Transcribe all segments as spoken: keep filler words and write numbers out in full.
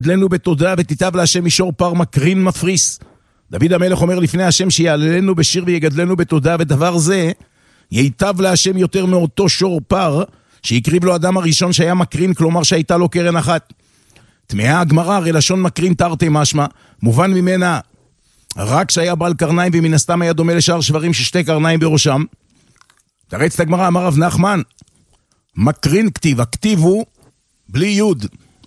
יגדלנו בתודה ותיטב להשם מישור פר מקרין מפריס. דוד המלך אומר לפני השם שיעללנו בשיר ויגדלנו בתודה, ודבר זה ייטב להשם יותר מאותו שור פר שהקריב לו אדם הראשון שהיה מקרין, כלומר שהייתה לו קרן אחת. תמהה הגמרא, הרי לשון מקרין תרתי משמע, מובן ממנה רק שהיה בעל קרניים, ומן הסתם היה דומה לשאר שברים ששתי קרניים בראשם. תרץ את הגמרא, אמר רב נחמן, מקרין כתיב, הכתיב הוא בלי יוד,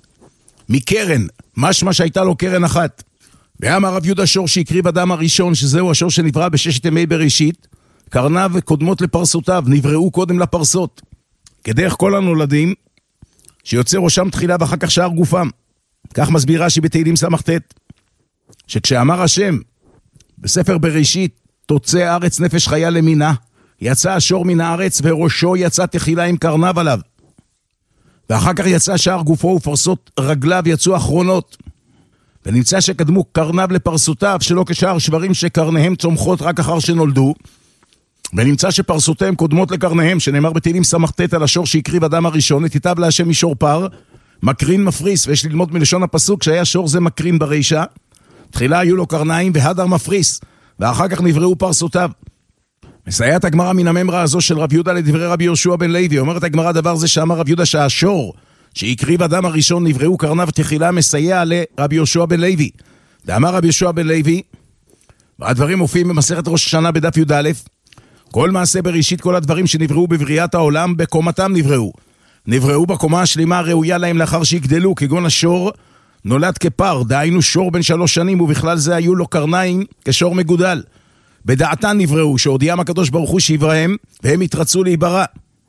מקרן, משמע שהייתה לו קרן אחת. ואמר רב יהודה שור שהקריב אדם הראשון, שזהו השור שנברא בששת ימי בראשית, קרניו קודמות לפרסותיו, נבראו קודם לפרסות, כדרך כל הנולדים, שיוצא ראשם תחילה ואחר כך שאר גופם. כך מסבירה שבתהילים סמכתת, שכשאמר השם בספר בראשית, תוצא ארץ נפש חיה למינה, יצא השור מן הארץ וראשו יצא תחילה עם קרניו עליו, ואחר כך יצא שאר גופו ופרסות רגליו יצאו אחרונות, ונמצא שקדמו קרניו לפרסותיו, שלא כשאר שברים שקרניהם צומחות רק אחר שנולדו, ונמצא שפרסותיהם קודמות לקרניהם, שנאמר בתהילים סמכתת על השור שהקריב אדם הראשון, ותיטב להשם מישור פר מקרין מפריס. ויש ללמוד מלשון הפסוק שהיה שור זה מקרין ברישה, תחילה היו לו קרניים והדר מפריס, ואחר כך נבראו פרסותיו. מסייעת הגמרא מן הממרה הזו של רב יהודה לדברי רבי יהושע בן לוי. אומרת הגמרא דבר זה שאמר רב יהודה שהשור שהקריב אדם הראשון נבראו קרניו תחילה, מסייע לרבי יהושע בן לוי. ואמר רבי יהושע בן לוי, והדברים מופיעים במסכת ראש השנה בדף י"א, כל מעשה בראשית, כל הדברים שנבראו בבריאת העולם בקומתם נבראו. נבראו בקומה השלימה הראויה להם לאחר שיגדלו, כגון השור נולד כפר, דהיינו שור בן שלוש שנים, ובכלל זה היו לו קרניים כשור מגודל. בדעתן נבראו, שהודיעם הקדוש ברוך הוא שיברהם, והם התרצו להיברא.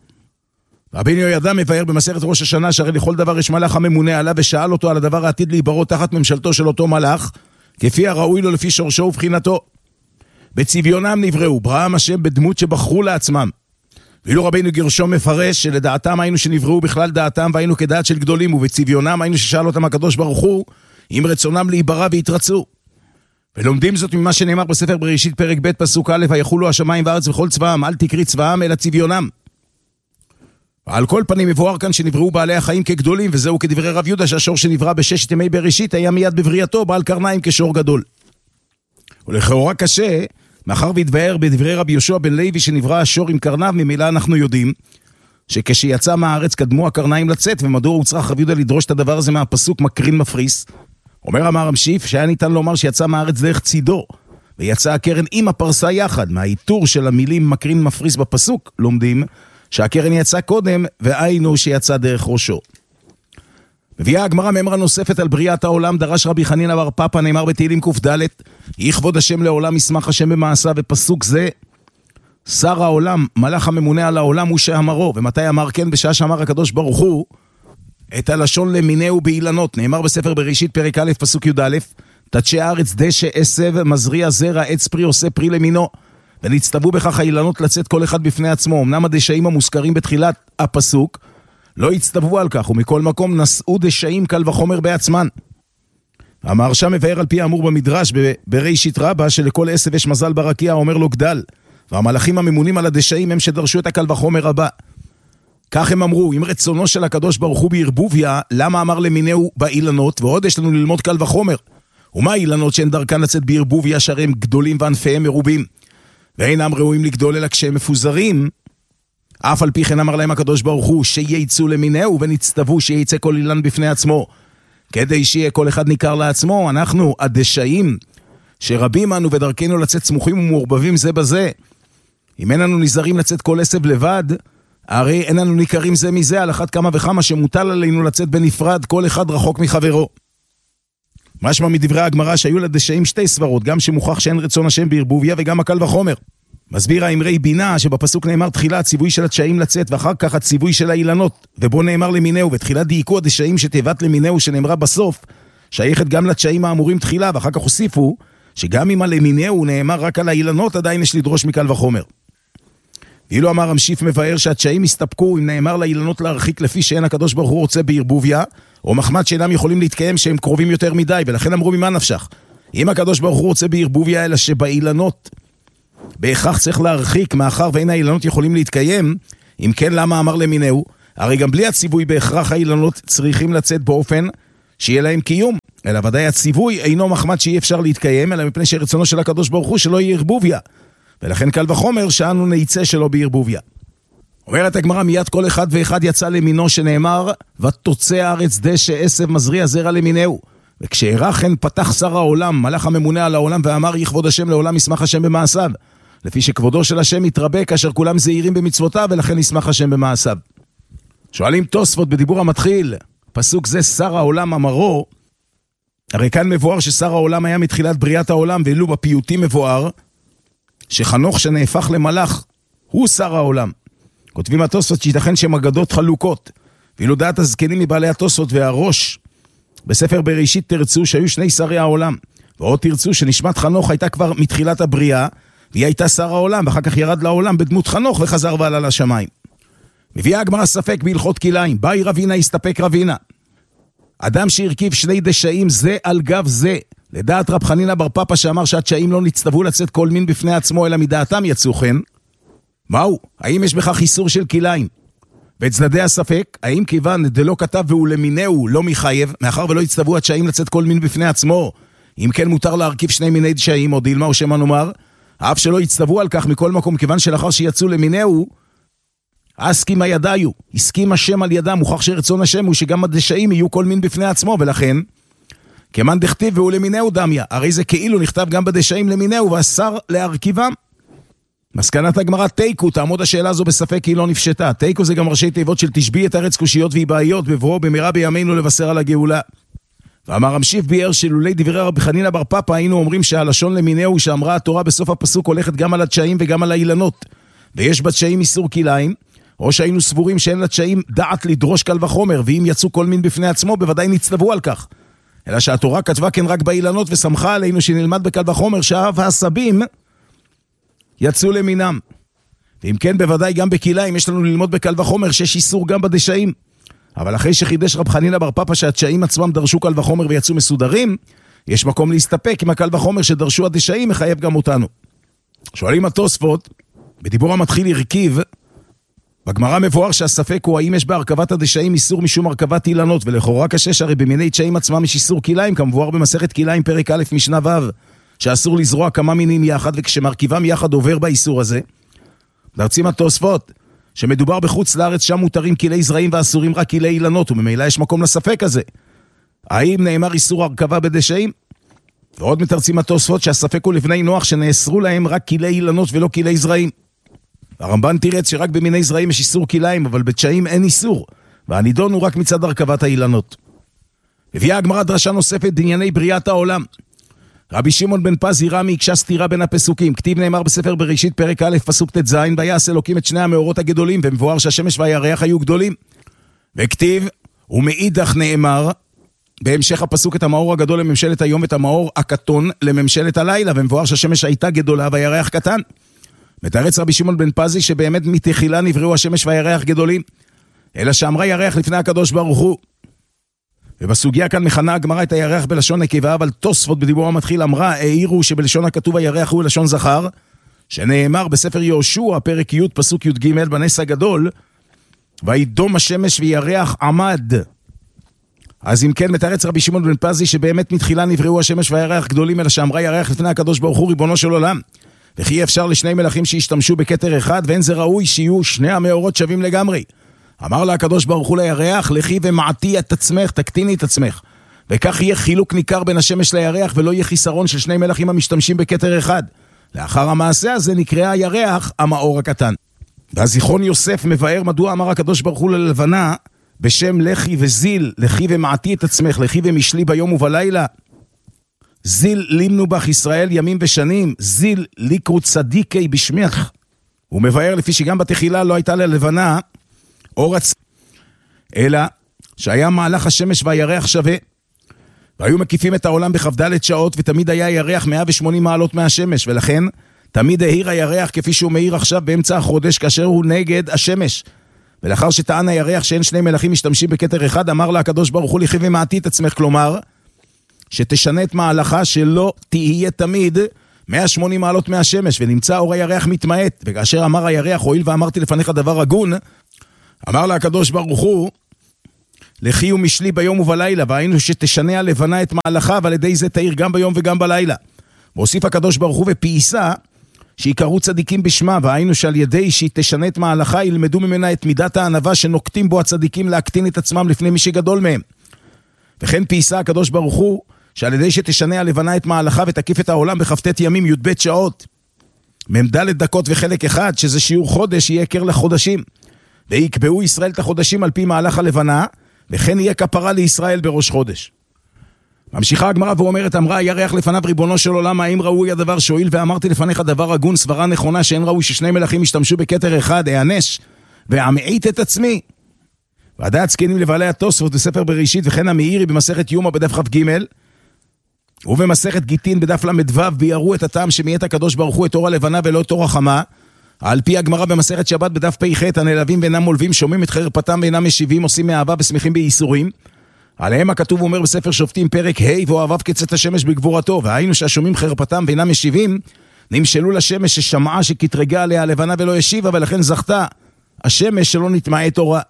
רבי יהוידע מבאר במסכת ראש השנה, שהרי לכל דבר יש מלאך הממונה עליו, ושאל אותו על הדבר העתיד להיברוא תחת ממשלתו של אותו מלאך, כפי הראוי לו לפי שורשו ובחינתו. בצביונם נבראו, בראם השם בדמות שבחרו לעצמם. ואילו רבינו גרשום מפרש שלדעתם היינו שנבראו בכלל דעתם, והיינו כדעת של גדולים, ובצביונם היינו ששאל אותם הקדוש ברוך הוא אם רצונם להיברא והתרצו. ולומדים זאת ממה שנאמר בספר בראשית פרק ב' פסוק א', ויחולו השמיים וארץ וכל צבאם, אל תקריא צבאם אלא צביונם. ועל כל פנים מבואר כאן שנבראו בעלי החיים כגדולים, וזהו כדברי רב יהודה שהשור שנברא בששת ימי בראשית היה מיד בבריאתו בעל קרניים כשור גדול. ולכאורה קשה, מאחר והתבאר בדברי רבי יהושע בן לוי שנברא השור עם קרניו, ממילא אנחנו יודעים שכשיצא מהארץ קדמו הקרניים לצאת, ומדוע הוא צריך רבי יהודה לדרוש את הדבר הזה מהפסוק מקרין מפריס? אומר אמר המשיף שהיה ניתן לומר שיצא מהארץ דרך צידו, ויצא הקרן עם הפרסה יחד. מהאיתור של המילים מקרין מפריס בפסוק לומדים שהקרן יצא קודם, והיינו שיצא דרך ראשו. מביאה הגמרא מאמרה נוספת על בריאת העולם, דרש רבי חנינא בר פפא, נאמר בתהילים ק"ד, יהי כבוד השם לעולם, ישמח השם במעשיו. ופסוק זה, שר העולם, מלאך הממונה על העולם הוא שאמרו. ומתי אמר כן? בשעה שאמר הקדוש ברוך הוא את הלשון למינהו באילנות. נאמר בספר בראשית פרק א' פסוק י"א, תדשא הארץ דשא עשב, מזריע זרע, עץ פרי עושה פרי למינו, ונצטוו בכך האילנות לצאת כל אחד בפני עצמו. אמנם הדשאים המוזכרים בתחילת הפסוק לא הצטוו על כך, ומכל מקום נשאו דשאים קל וחומר בעצמן. המהרש"א מבאר על פי האמור במדרש בראשית רבה, שלכל עשב יש מזל ברקיע, אומר לו גדל, והמלאכים הממונים על הדשאים הם שדרשו את הקל וחומר הבא. כך הם אמרו, אם רצונו של הקדוש ברוך הוא בערבוביה, למה אמר למינהו באילנות? ועוד יש לנו ללמוד קל וחומר. ומה אילנות שאין דרכן לצאת בערבוביה, שהרי הם גדולים וענפיהם מרובים, ואינם ראויים לגדול אלא כשהם מפוזרים? אף על פי כן אמר להם הקדוש ברוך הוא שייצאו למינהו, ונצטוו שייצא כל אילן בפני עצמו, כדי שיהיה כל אחד ניכר לעצמו. אנחנו הדשאים שרבים אנו ודרכנו לצאת סמוכים ומעורבבים זה בזה, אם אין לנו נזהרים לצאת כל עשב לבד, הרי אין לנו ניכרים זה מזה, על אחת כמה וכמה שמוטל עלינו לצאת בנפרד, כל אחד רחוק מחברו. משמע מדברי הגמרא שהיו לדשאים שתי סברות, גם שמוכח שאין רצון השם בערבוביה, וגם הקל וחומר. מסביר האמרי בינה שבפסוק נאמר תחילה הציווי של הדשאים לצאת, ואחר כך הציווי של האילנות, ובו נאמר למינהו, ותחילה דייקו הדשאים שתיבת למינהו שנאמרה בסוף, שייכת גם לדשאים האמורים תחילה, ואחר כך הוסיפו שגם אם הלמינהו נאמר רק על האילנות, עדיין יש לדרוש מקל וחומר. ואילו אמר המשיף מבאר שהדשאים הסתפקו אם נאמר לאילנות להרחיק לפי שאין הקדוש ברוך הוא רוצה בערבוביה, או מחמד שאינם יכולים להתקיים שהם קרובים יותר מדי, ולכן אמרו ממה נפשך? אם הקדוש ברוך הוא רוצה בערבוביה, אלא שבאילנות בהכרח צריך להרחיק, מאחר ואין האילנות יכולים להתקיים, אם כן למה אמר למינהו? הרי גם בלי הציווי בהכרח האילנות צריכים לצאת באופן שיהיה להם קיום. אלא ודאי הציווי אינו מחמד שאי אפשר להתקיים, אלא מפני שרצונו של הקדוש ברוך הוא שלא יהיה ערבוביה. ולכן קל וחומר שאנו נעיצה שלא בערבוביה. אומרת הגמרא, מיד כל אחד ואחד יצא למינו, שנאמר, ותוצא הארץ דשא עשב מזריע זרע למינהו. וכשאירע כן פתח שר העולם, מלאך הממונה על העולם, ואמר, יכבוד השם לעולם ישמח השם במעשיו. לפי שכבודו של השם יתרבה כאשר כולם זהירים במצוותיו, ולכן ישמח השם במעשיו. שואלים תוספות בדיבור המתחיל, פסוק זה שר העולם אמרו, הרי כאן מבואר ששר העולם היה מתחילת בריאת העולם, ואילו בפיוטים מבואר שחנוך שנהפך למלאך הוא שר העולם. כותבים התוספות שיתכן שהם אגדות חלוקות, ואילו דעת הזקנים מבעלי התוספות והראש בספר בראשית תרצו שהיו שני שרי העולם, ועוד תרצו שנשמת חנוך הייתה כבר מתחילת הבריאה, והיא הייתה שר העולם, ואחר כך ירד לעולם בדמות חנוך וחזר ועלה לשמיים. מביאה הגמרא ספק בהלכות כליים, באי רבינה הסתפק רבינה. אדם שהרכיב שני דשאים זה על גב זה, לדעת רב חנינא בר פפא שאמר שהדשאים לא נצטוו לצאת כל מין בפני עצמו, אלא מדעתם יצאו כן. מהו? האם יש בכך איסור של כליים? בצדדי הספק, האם כיוון דלא כתב והוא למינהו לא מחייב, מאחר ולא יצטוו הדשאים לצאת כל מין בפני עצמו, אם כן מותר להרכיב שני מיני דשאים, או דילמה או שמה נאמר, אף שלא יצטוו על כך מכל מקום, כיוון שלאחר שיצאו למינהו, הסכים הידיו, הסכים השם על ידם, מוכח שרצון השם הוא שגם הדשאים יהיו כל מין בפני עצמו, ולכן, כמן דכתיב והוא למינהו דמיה, הרי זה כאילו נכתב גם בדשאים למינהו, ואסר להרכיבם. מסקנת הגמרא תיקו, תעמוד השאלה הזו בספק היא לא נפשטה. תיקו זה גם ראשי תיבות של תשבי את ארץ קושיות והיבעיות, בבואו במהרה בימינו לבשר על הגאולה. ואמר המשיב ביאר שלולי דברי רבי חנינא בר פפא היינו אומרים שהלשון למינהו שאמרה התורה בסוף הפסוק הולכת גם על הדשאים וגם על האילנות, ויש בדשאים איסור כליים, או שהיינו סבורים שאין לדשאים דעת לדרוש קל וחומר, ואם יצאו כל מין בפני עצמו בוודאי נצטוו על כך. אלא שהתורה כתבה כן רק באילנות ושמחה עלינו שנלמד בקל וחומר שאהב העשבים יצאו למינם. ואם כן בוודאי גם בכליים יש לנו ללמוד בקל וחומר שיש איסור גם בדשאים. אבל אחרי שחידש רב חנינא בר פפא שהדשאים עצמם דרשו קל וחומר ויצאו מסודרים, יש מקום להסתפק עם הקל וחומר שדרשו הדשאים מחייב גם אותנו. שואלים התוספות, בדיבור המתחיל הרכיב, בגמרא מבואר שהספק הוא האם יש בהרכבת הדשאים איסור משום הרכבת אילנות, ולכאורה קשה שהרי במיני דשאים עצמם יש איסור כליים, כמבואר במסכת כליים פרק א' משנה ו', שאסור לזרוע כמה מינים יחד, וכשמרכיבם יחד עובר באיסור הזה. דרצים התוספות, שמדובר בחוץ לארץ שם מותרים כלי זרעים ואסורים רק כלי אילנות, וממילא יש מקום לספק הזה. האם נאמר איסור הרכבה בדשאים? ועוד מתרצים התוספות שהספק הוא לבני נוח שנאסרו להם רק כלי אילנות ולא כלי זרעים. הרמב"ן תירץ שרק במיני זרעים יש איסור כליים, אבל בדשאים אין איסור, והנידון הוא רק מצד הרכבת האילנות. הביאה הגמרא דרשה נוספת בענייני בריאת העולם. רבי שמעון בן פז הראה מקשה סתירה בין הפסוקים. כתיב נאמר בספר בראשית פרק א' פסוק ט"ז, ויעש אלוקים את שני המאורות הגדולים, ומבואר שהשמש והירח היו גדולים. וכתיב, ומאידך נאמר, בהמשך הפסוק את המאור הגדול לממשלת היום, את המאור הקטון לממשלת הלילה, ומבואר שהשמש הייתה גדולה והירח קטן. מתרץ רבי שמעון בן פזי שבאמת מתחילה נבראו השמש והירח גדולים, אלא שאמרה ירח לפני הקדוש ברוך הוא. ובסוגיה כאן מכנה הגמרא את הירח בלשון נקבה, אבל תוספות בדיבור המתחיל אמרה, העירו שבלשון הכתוב הירח הוא לשון זכר, שנאמר בספר יהושע פרק י' פסוק י"ג בנס הגדול, וידום השמש וירח עמד. אז אם כן מתרץ רבי שמעון בן פזי שבאמת מתחילה נבראו השמש והירח גדולים, אלא שאמרה ירח לפני הקדוש ברוך הוא ריבונו של עולם. וכי אפשר לשני מלכים שהשתמשו בכתר אחד, ואין זה ראוי שיהיו שני המאורות שווים לגמרי. אמר לה הקדוש ברוך הוא לירח, לכי ומעטי את עצמך, תקטיני את עצמך. וכך יהיה חילוק ניכר בין השמש לירח, ולא יהיה חיסרון של שני מלכים המשתמשים בכתר אחד. לאחר המעשה הזה נקרא הירח המאור הקטן. והזיכרון יוסף מבאר מדוע אמר הקדוש ברוך הוא ללבנה, בשם לכי וזיל, לכי ומעטי את עצמך, לכי ומשלי ביום ובלילה. זיל לימנו בך ישראל ימים ושנים, זיל ליקרו צדיקי בשמך. הוא מבאר לפי שגם בתחילה לא הייתה ללבנה אור עצמי, אלא שהיה מהלך השמש והירח שווה, והיו מקיפים את העולם בכ"ד שעות, ותמיד היה ירח מאה ושמונים מעלות מהשמש, ולכן תמיד העיר הירח כפי שהוא מאיר עכשיו באמצע החודש, כאשר הוא נגד השמש. ולאחר שטען הירח שאין שני מלכים משתמשים בכתר אחד, אמר לה הקדוש ברוך הוא לכי ומעטי את עצמך, כלומר שתשנה את מהלכה שלא תהיה תמיד מאה ושמונים מעלות מהשמש, ונמצא אור הירח מתמעט. וכאשר אמר הירח, הואיל ואמרתי לפניך דבר הגון, אמר לה הקדוש ברוך הוא, לכי ומשלי ביום ובלילה, והיינו שתשנה הלבנה את מהלכה, ועל ידי זה תאיר גם ביום וגם בלילה. והוסיף הקדוש ברוך הוא ופייסה, שיקראו צדיקים בשמה, והיינו שעל ידי שהיא תשנה את מהלכה, ילמדו ממנה את מידת הענווה שנוקטים בו הצדיקים להקטין את עצמם לפני מי שגדול מהם. וכן פייסה הקדוש ברוך הוא, שעל ידי שתשנה הלבנה את מהלכה ותקיף את העולם בחפתת ימים י"ב שעות, ממדלת דקות וחלק אחד, שזה שיעור חודש, יהיה עקר לחודשים. ויקבעו ישראל את החודשים על פי מהלך הלבנה, וכן יהיה כפרה לישראל בראש חודש. ממשיכה הגמרא ואומרת, אמרה ירח לפניו ריבונו של עולם, האם ראוי הדבר שואל, ואמרתי לפניך דבר הגון, סברה נכונה, שאין ראוי ששני מלכים ישתמשו בכתר אחד, הענש, והמעיט את עצמי. ועדה הצקינים לבעלי התוספות בספר בראשית, וכן המאירי במסכת יומא בדף כ"ג, ובמסכת גיטין בדף למדוו, ביארו את הטעם שמייט הקדוש ברוך הוא את אור הלבנה ולא את אור החמה. על פי הגמרא במסכת שבת בדף פ"ח, הנלווים ואינם מולווים, שומעים את חרפתם ואינם משיבים, עושים מאהבה ושמחים בייסורים. עליהם הכתוב אומר בספר שופטים פרק ה' ואוהביו כצאת השמש בגבורתו, והיינו שהשומעים חרפתם ואינם משיבים, נמשלו לשמש ששמעה שכתרגה עליה הלבנה ולא ישיבה, ולכן זכתה השמש שלא נטמעה את אורה.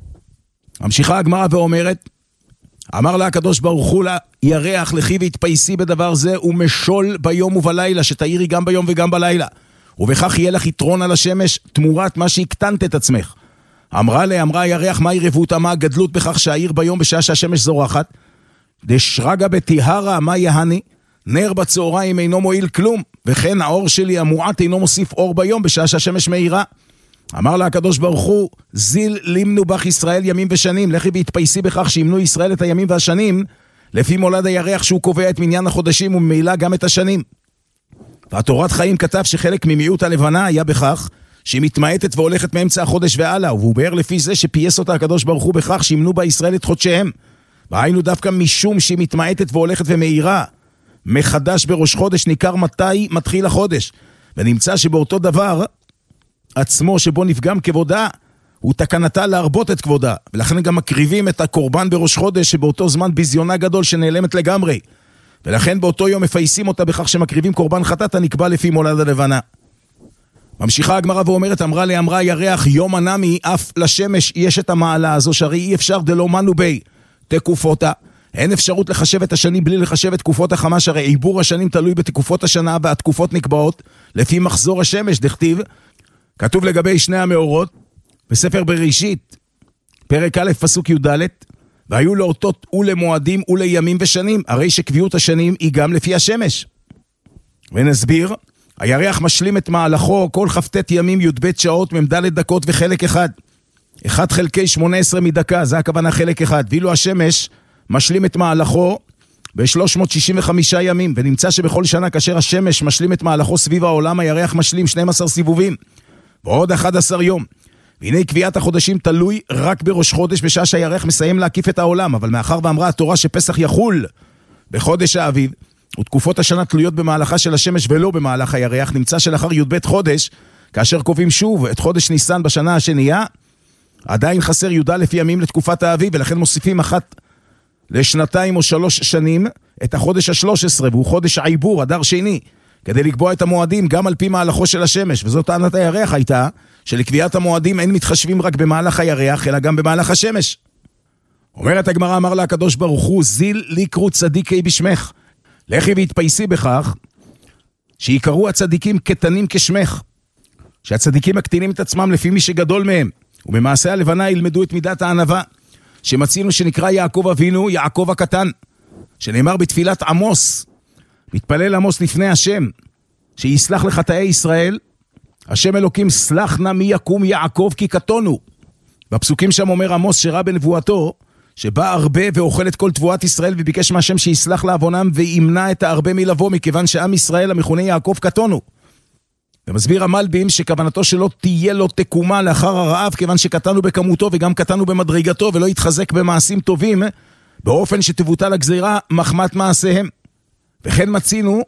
ממשיכה הגמרא ואומרת, אמר לה הקדוש ברוך הוא לה, ירח לכי והתפייסי בדבר זה, ומשול ביום ובלילה, שתאירי גם ביום וגם בלילה, ובכך יהיה לך יתרון על השמש תמורת מה שהקטנת את עצמך. אמרה לה, אמרה ירח, מהי רבותא, מה הגדלות בכך שהעיר ביום בשעה שהשמש זורחת? דשרגא בטיהרא, מה יהני? נר בצהריים אינו מועיל כלום, וכן האור שלי המועט אינו מוסיף אור ביום בשעה שהשמש מאירה. אמר לה הקדוש ברוך הוא, זיל לימנו בך ישראל ימים ושנים, לכי והתפייסי בכך שימנו ישראל את הימים והשנים, לפי מולד הירח שהוא קובע את מניין החודשים וממילא גם את השנים. והתורת חיים כתב שחלק ממיעוט הלבנה היה בכך שהיא מתמעטת והולכת מאמצע החודש והלאה, והוא באר לפי זה שפייס אותה הקדוש ברוך הוא בכך שימנו בה ישראל את חודשיהם. והיינו דווקא משום שהיא מתמעטת והולכת ומאירה מחדש בראש חודש, ניכר מתי מתחיל החודש, ונמצא שבאותו דבר עצמו שבו נפגם כבודה, הוא תקנתה להרבות את כבודה, ולכן גם מקריבים את הקורבן בראש חודש שבאותו זמן בזיונה גדול שנעלמת לגמרי, ולכן באותו יום מפייסים אותה בכך שמקריבים קורבן חטאת הנקבע לפי מולד הלבנה. ממשיכה הגמרא ואומרת, אמרה לי, אמרה ירח, יום הנמי, אף לשמש יש את המעלה הזו, שהרי אי אפשר דלא מנו בי תקופותה, אין אפשרות לחשב את השנים בלי לחשב את תקופות החמה, שהרי עיבור השנים תלוי בתקופות השנה, והתקופות נקבעות לפי מחזור השמש, דכתיב, כתוב לגבי שני המאורות, בספר בראשית, פרק א' פסוק י"ד, והיו לאותות ולמועדים ולימים ושנים, הרי שקביעות השנים היא גם לפי השמש. ונסביר, הירח משלים את מהלכו כל חפתת ימים י"ב שעות ממדלת דקות וחלק אחד. אחד חלקי שמונה עשרה מדקה, זה הכוונה חלק אחד. ואילו השמש משלים את מהלכו ב-שלוש מאות שישים וחמישה ימים, ונמצא שבכל שנה כאשר השמש משלים את מהלכו סביב העולם, הירח משלים שנים עשר סיבובים, ועוד אחד עשר יום. והנה קביעת החודשים תלוי רק בראש חודש בשעה שהירח מסיים להקיף את העולם, אבל מאחר ואמרה התורה שפסח יחול בחודש האביב, ותקופות השנה תלויות במהלכה של השמש ולא במהלך הירח, נמצא שלאחר י"ב חודש, כאשר קובעים שוב את חודש ניסן בשנה השנייה, עדיין חסר י"א ימים לתקופת האביב, ולכן מוסיפים אחת לשנתיים או שלוש שנים את החודש ה-שלוש עשרה, והוא חודש העיבור, אדר שני, כדי לקבוע את המועדים גם על פי מהלכו של השמש. וזאת טענת הירח הייתה, שלקביעת המועדים אין מתחשבים רק במהלך הירח, אלא גם במהלך השמש. אומרת הגמרא, אמר לה הקדוש ברוך הוא, זיל לקרו צדיקי בשמך, לכי והתפייסי בכך, שיקראו הצדיקים קטנים כשמך, שהצדיקים מקטינים את עצמם לפי מי שגדול מהם, ובמעשה הלבנה ילמדו את מידת הענווה, שמצינו שנקרא יעקב אבינו, יעקב הקטן, שנאמר בתפילת עמוס, מתפלל עמוס לפני השם, שיסלח לחטאי ישראל, השם אלוקים סלח נא מי יקום יעקב כי קטונו. בפסוקים שם אומר עמוס שראה בנבואתו, שבא הרבה ואוכל את כל תבואת ישראל, וביקש מהשם שיסלח לעוונם וימנע את הרבה מלבוא, מכיוון שעם ישראל המכונה יעקב קטונו. ומסביר המלבים שכוונתו שלא תהיה לו תקומה לאחר הרעב, כיוון שקטנו בכמותו וגם קטנו במדרגתו, ולא יתחזק במעשים טובים, באופן שתבוטל הגזירה מחמת מעשיהם. וכן מצינו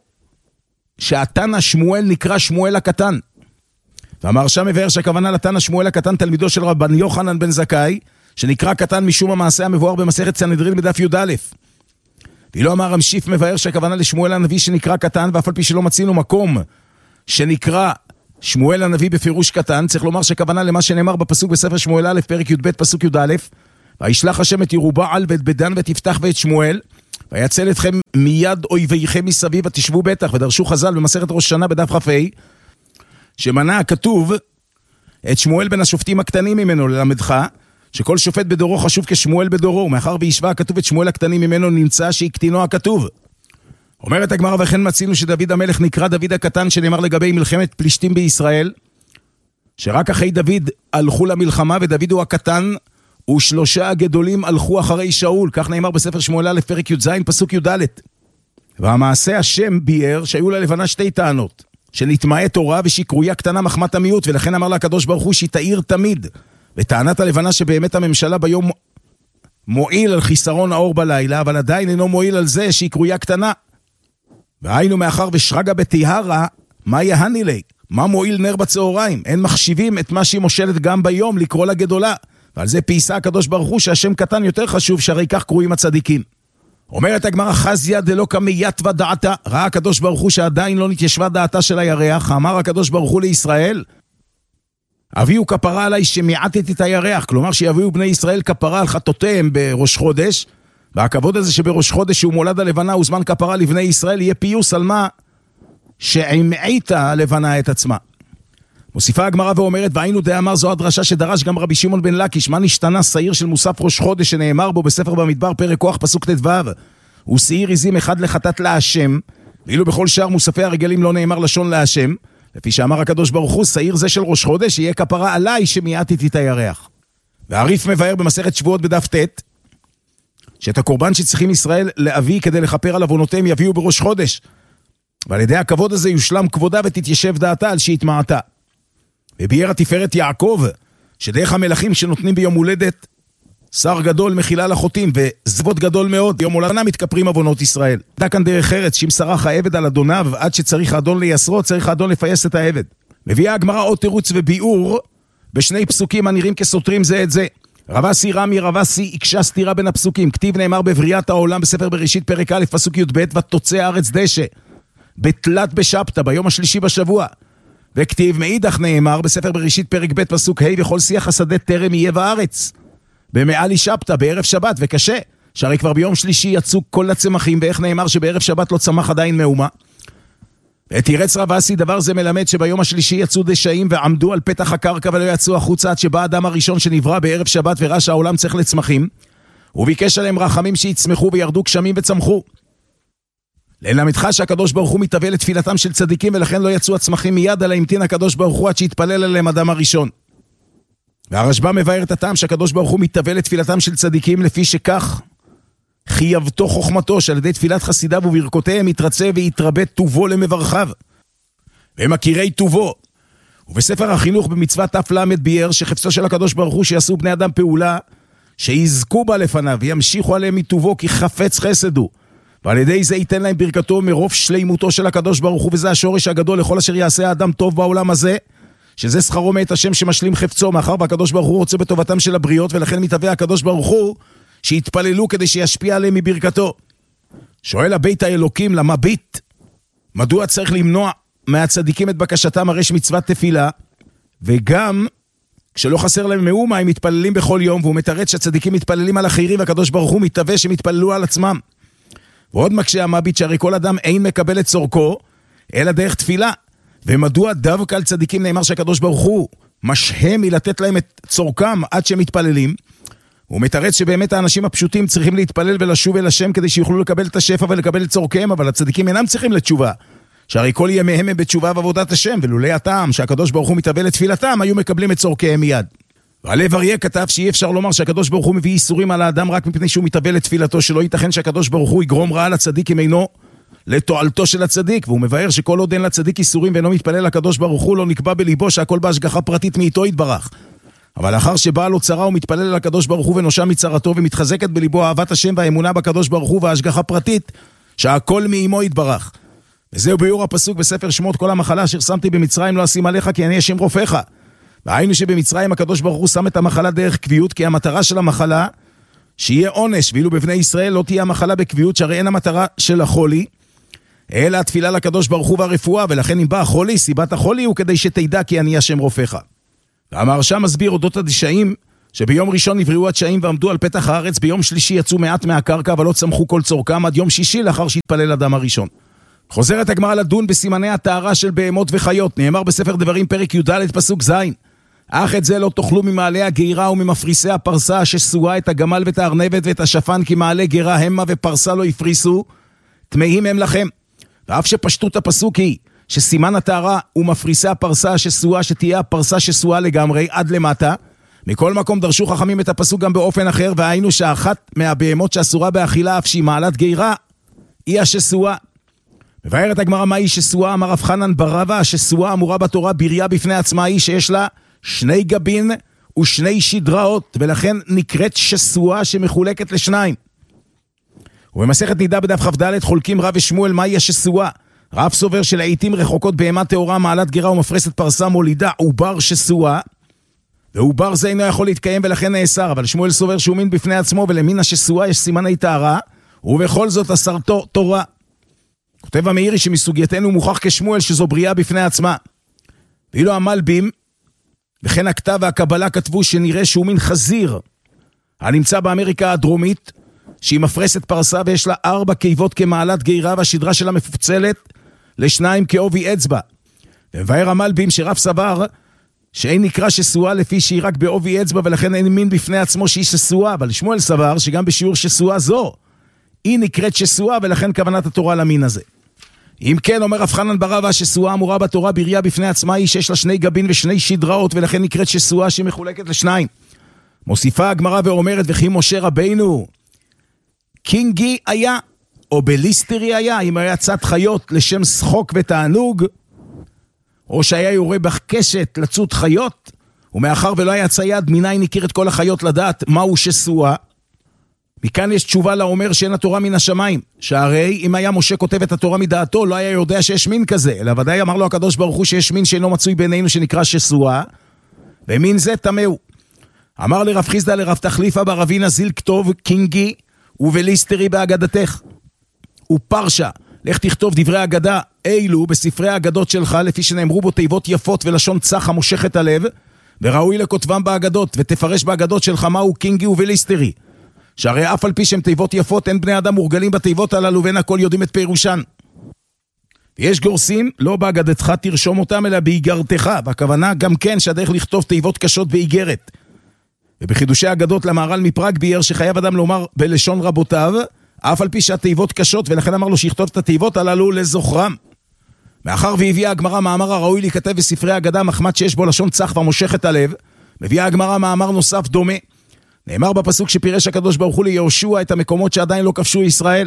שהתנא שמואל נקרא שמואל הקטן. והמהרש"ם מבאר שהכוונה לתנא שמואל הקטן תלמידו של רבן יוחנן בן זכאי, שנקרא קטן משום המעשה המבואר במסכת סנהדרין בדף י"א. ואילו אמר המשיף מבאר שהכוונה לשמואל הנביא שנקרא קטן, ואף על פי שלא מצינו מקום שנקרא שמואל הנביא בפירוש קטן, צריך לומר שהכוונה למה שנאמר בפסוק בספר שמואל א' פרק י"ב פסוק י"א, וישלח השם את ירובעל ואת בדן ואת יפתח ואת שמואל, ויצל אתכם מיד אויביכם מסביב, ותשבו בטח, ודרשו חז"ל במסכת ראש שנה בדף כ"ה, שמנה הכתוב את שמואל בן השופטים הקטנים ממנו ללמדך, שכל שופט בדורו חשוב כשמואל בדורו, ומאחר וישווה הכתוב את שמואל הקטנים ממנו, נמצא שהקטינו הכתוב. אומרת הגמרא, וכן מצינו שדוד המלך נקרא דוד הקטן, שנאמר לגבי מלחמת פלישתים בישראל, שרק אחרי דוד הלכו למלחמה, ודוד הוא הקטן, ושלושה הגדולים הלכו אחרי שאול, כך נאמר בספר שמואל א' פרק י"ז פסוק י"ד. והמעשה השם ביאר שהיו ללבנה שתי טענות, שנטמעי תורה ושקרויה קטנה מחמת המיעוט, ולכן אמר לה הקדוש ברוך הוא שהיא תאיר תמיד. וטענת הלבנה שבאמת הממשלה ביום מועיל על חיסרון האור בלילה, אבל עדיין אינו מועיל על זה שהיא קרויה קטנה. והיינו מאחר ושרגה בתיהרה, מה יהני לי? מה מועיל נר בצהריים? אין מחשיבים את מה שהיא מושלת גם ביום לקרוא לה גדולה. ועל זה פייסה הקדוש ברוך הוא שהשם קטן יותר חשוב, שהרי כך קרויים הצדיקים. אומרת הגמרא, חזיה דלא כמייתווה דעתה, ראה הקדוש ברוך הוא שעדיין לא נתיישבה דעתה של הירח, אמר הקדוש ברוך הוא לישראל, אביהו כפרה עליי שמעטתי את הירח, כלומר שיביאו בני ישראל כפרה על חטאותיהם בראש חודש, והכבוד הזה שבראש חודש שהוא מולד הלבנה הוא זמן כפרה לבני ישראל, יהיה פיוס על מה שעמעיתה הלבנה את עצמה. מוסיפה הגמרא ואומרת, והיינו דאמר, זו הדרשה שדרש גם רבי שמעון בן לקיש, מה נשתנה שעיר של מוסף ראש חודש שנאמר בו בספר במדבר פרק כוח פסוק ט"ו, הוא שעיר עזים אחד לחטאת להשם, ואילו בכל שאר מוספי הרגלים לא נאמר לשון להשם, לפי שאמר הקדוש ברוך הוא, שעיר זה של ראש חודש יהיה כפרה עליי שמעטתי את הירח. והריף מבאר במסכת שבועות בדף ט', שאת הקורבן שצריכים ישראל להביא כדי לכפר על עוונותיהם יביאו בראש חודש, ועל ידי הכבוד הזה יושלם כבודה ותתיישב דעתה על שהתמעטה. וביאר התפארת יעקב, שדרך המלכים שנותנים ביום הולדת, שר גדול מחילה לחוטאים, וזבות גדול מאוד, ביום הולדנה מתכפרים עוונות ישראל. הייתה כאן דרך ארץ, שאם שרח העבד על אדוניו, עד שצריך האדון לייסרו, צריך האדון לפייס את העבד. מביאה הגמרא עוד תירוץ וביאור, בשני פסוקים הנראים כסותרים זה את זה. רבסי רמי רבסי הקשה סתירה בין הפסוקים, כתיב נאמר בבריאת העולם בספר בראשית פרק א' פסוק י"ב, ותוצא הארץ דשא, בתלת בשבתא, ביום השלישי בשבוע. וכתיב מאידך נאמר בספר בראשית פרק ב' פסוק ה', וכל שיח השדה טרם יהיה בארץ, במעלי שבתא, בערב שבת, וקשה, שהרי כבר ביום שלישי יצאו כל הצמחים, ואיך נאמר שבערב שבת לא צמח עדיין מאומה. ותירץ רבסי, דבר זה מלמד שביום השלישי יצאו דשאים ועמדו על פתח הקרקע ולא יצאו החוצה, עד שבא האדם הראשון שנברא בערב שבת וראה שהעולם צריך לצמחים, וביקש עליהם רחמים שיצמחו וירדו גשמים וצמחו. ללמדך שהקדוש ברוך הוא מתאווה לתפילתם של צדיקים, ולכן לא יצאו הצמחים מיד, אלא המתין הקדוש ברוך הוא עד שהתפלל עליהם אדם הראשון. והרשב"א מבאר את הטעם שהקדוש ברוך הוא מתאווה לתפילתם של צדיקים, לפי שכך חייבתו חוכמתו, שעל ידי תפילת חסידיו וברכותיהם יתרצה ויתרבה טובו למברכיו, והם מכירי טובו. ובספר החינוך במצוות ת' למד ביאר שחפצו של הקדוש ברוך הוא שיעשו בני אדם פעולה שיזכו בה לפניו וימשיכו עליהם מטובו, כי חפץ חסד הוא, ועל ידי זה ייתן להם ברכתו מרוב שלימותו של הקדוש ברוך הוא. וזה השורש הגדול לכל אשר יעשה האדם טוב בעולם הזה, שזה שכרו מאת השם שמשלים חפצו, מאחר והקדוש ברוך הוא רוצה בטובתם של הבריות, ולכן מתהווה הקדוש ברוך הוא שיתפללו כדי שישפיע עליהם מברכתו. שואל הבית האלוקים למביט, מדוע צריך למנוע מהצדיקים את בקשתם, הרי שמצוות תפילה, וגם כשלא חסר להם מאומה הם מתפללים בכל יום, והוא מתרץ שהצדיקים מתפללים על אחרים, והקדוש ברוך הוא מתהווה שמתפללו על עצמם. ועוד מקשה המביט שהרי כל אדם אין מקבל את צורכו אלא דרך תפילה, ומדוע דווקא על צדיקים נאמר שהקדוש ברוך הוא משהם מלתת להם את צורכם עד שהם מתפללים. הוא מתרץ שבאמת האנשים הפשוטים צריכים להתפלל ולשוב אל השם כדי שיוכלו לקבל את השפע ולקבל את צורכיהם, אבל הצדיקים אינם צריכים לתשובה, שהרי כל ימיהם הם בתשובה ועבודת השם, ולולי הטעם שהקדוש ברוך הוא מתאבל לתפילתם היו מקבלים את צורכיהם מיד. והלב אריה כתב שאי אפשר לומר שהקדוש ברוך הוא מביא איסורים על האדם רק מפני שהוא מתאבל לתפילתו, שלא ייתכן שהקדוש ברוך הוא יגרום רעה לצדיק אם אינו לתועלתו של הצדיק. והוא מבאר שכל עוד אין לצדיק איסורים ואינו מתפלל לקדוש ברוך הוא, לא נקבע בליבו שהכל בהשגחה פרטית מאיתו יתברך. אבל לאחר שבא לו צרה הוא מתפלל אל הקדוש ברוך הוא ונושע מצרתו, ומתחזקת בליבו אהבת השם והאמונה בקדוש ברוך הוא וההשגחה פרטית שהכל מאימו יתברך. וזהו ביאור הפסוק בספר שמות, כל המחלה אשר שמתי במצרים לא אשים עליך כי אני השם רופאך. והיינו שבמצרים הקדוש ברוך הוא שם את המחלה דרך קביעות, כי המטרה של המחלה שיהיה עונש, ואילו בבני ישראל לא תהיה המחלה בקביעות, שהרי אין המטרה של החולי אלא התפילה לקדוש ברוך הוא והרפואה, ולכן אם בא החולי, סיבת החולי הוא כדי שתדע כי אני השם רופאך. והמהרש"ם מסביר אודות הדשאים שביום ראשון נבראו התשעים ועמדו על פתח הארץ, ביום שלישי יצאו מעט מהקרקע, אבל לא צמחו כל צורכם, עד יום שישי לאחר שהתפלל אדם הראשון. חוזרת הגמרא לדון בסימני הטהרה של בהמות וחיות, נאמר בספר דברים פרק י"ד פסוק ז', אך את זה לא תאכלו ממעלה הגירה וממפריסי הפרסה, השסועה את הגמל ואת הארנבת ואת השפן, כי מעלה גירה המה ופרסה לא יפריסו, טמאים הם לכם. ואף שפשטות הפסוק היא שסימן הטהרה הוא מפריסי הפרסה השסועה, שתהיה הפרסה שסועה לגמרי עד למטה. מכל מקום דרשו חכמים את הפסוק גם באופן אחר, והיינו שאחת מהבהמות שאסורה באכילה אף שהיא מעלת גירה היא השסועה. מבארת הגמרא מהי שסועה? אמר רב חנן בר רבא, השסועה אמורה בתורה בריה בפני עצמה היא שיש לה שני גבין ושני שדראות, ולכן נקראת שסועה שמחולקת לשניים. ובמסכת נידה בדף כ"ד חולקים רב ושמואל מהי השסועה. רב סובר שלעיתים רחוקות בהמה טהורה מעלת גירה ומפרסת פרסה מולידה עובר שסועה, ועובר זה אינו יכול להתקיים ולכן נאסר, אבל שמואל סובר שהוא מין בפני עצמו ולמין השסועה יש סימני טהרה, ובכל זאת אסרתו תורה. כותב המאירי שמסוגייתנו מוכח כשמואל שזו בריאה בפני עצמה. ואילו המלבים וכן הכתב והקבלה כתבו שנראה שהוא מין חזיר הנמצא באמריקה הדרומית, שהיא מפרסת פרסה ויש לה ארבע קיבות כמעלת גירה, והשדרה שלה מפוצלת לשניים כאובי אצבע. ומבאר המלבים שרב סבר שאין נקרא שסועה לפי שהיא רק באובי אצבע, ולכן אין מין בפני עצמו שהיא שסועה, אבל שמואל סבר שגם בשיעור שסועה זו היא נקראת שסועה, ולכן כוונת התורה למין הזה. אם כן, אומר רב חנן בר רבא, שסועה אמורה בתורה בריה בפני עצמה היא שיש לה שני גבין ושני שדראות, ולכן נקראת שסועה שהיא מחולקת לשניים. מוסיפה הגמרא ואומרת, וכי משה רבינו קינגי היה, או בליסטרי היה, אם היה צד חיות לשם שחוק ותענוג, או שהיה יורה בקשת לצוד חיות, ומאחר ולא היה צייד, מניין נכיר את כל החיות לדעת מהו שסועה. מכאן יש תשובה לאומר שאין התורה מן השמיים, שהרי אם היה משה כותב את התורה מדעתו, לא היה יודע שיש מין כזה, אלא ודאי אמר לו הקדוש ברוך הוא שיש מין שאינו מצוי בינינו שנקרא שסועה, ומין זה תמהו. אמר לרב חיסדא לרב תחליפה ברבינה זיל כתוב קינגי ובליסטרי באגדתך, ופרשה לך תכתוב דברי אגדה אילו בספרי האגדות שלך, לפי שנאמרו בו תיבות יפות ולשון צח המושכת הלב, וראוי לכותבם באגדות, ותפרש באגדות שלך מהו קינגי ובליסטרי, שהרי אף על פי שהם תיבות יפות, אין בני אדם מורגלים בתיבות הללו, ואין הכל יודעים את פירושן. ויש גורסים, לא באגדתך תרשום אותם, אלא באיגרתך, והכוונה גם כן שהדרך לכתוב תיבות קשות באיגרת. ובחידושי האגדות למהר"ל מפראג ביאר שחייב אדם לומר בלשון רבותיו, אף על פי שהתיבות קשות, ולכן אמר לו שיכתוב את התיבות הללו לזוכרם. מאחר והביאה הגמרא מאמר הראוי להיכתב בספרי האגדה מחמת שיש בו לשון צח והמושכת הלב, מביאה הגמרא מאמר נוסף דומה. נאמר בפסוק שפירש הקדוש ברוך הוא ליהושע את המקומות שעדיין לא כבשו ישראל.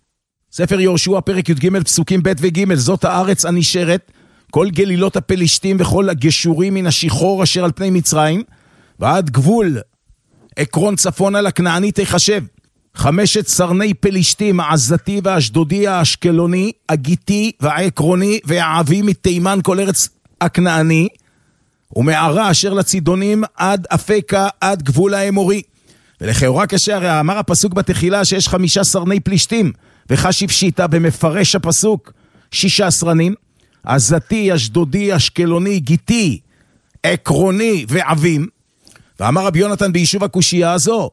ספר יהושע פרק י"ג פסוקים ב' וג', זאת הארץ הנשארת, כל גלילות הפלישתים וכל הגשורים מן השיחור אשר על פני מצרים, ועד גבול עקרון צפונה לכנעני תחשב. חמשת סרני פלישתים, העזתי והאשדודי, האשקלוני, הגיתי והעקרוני והעבי מתימן כל ארץ הכנעני, ומערה אשר לצידונים עד אפקה עד גבול האמורי. ולכאורה כשהרי אמר הפסוק בתחילה שיש חמישה סרני פלישתים, וחשיב שיטה במפרש הפסוק שישה סרנים, עזתי, אשדודי, אשקלוני, גיתי, עקרוני ועבים. ואמר רבי יונתן ביישוב הקושייה הזו,